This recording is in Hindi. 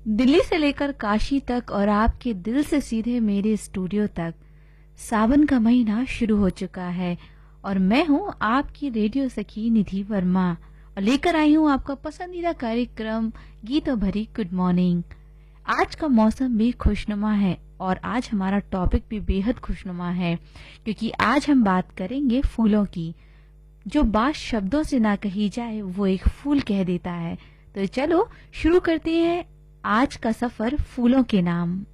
दिल्ली से लेकर काशी तक और आपके दिल से सीधे मेरे स्टूडियो तक सावन का महीना शुरू हो चुका है और मैं हूं आपकी रेडियो सखी निधि वर्मा और लेकर आई हूं आपका पसंदीदा कार्यक्रम गीतों भरी गुड मॉर्निंग। आज का मौसम भी खुशनुमा है और आज हमारा टॉपिक भी बेहद खुशनुमा है क्योंकि आज हम बात करेंगे फूलों की। जो बात शब्दों से ना कही जाए वो एक फूल कह देता है। तो चलो शुरू करते हैं आज का सफर फूलों के नाम।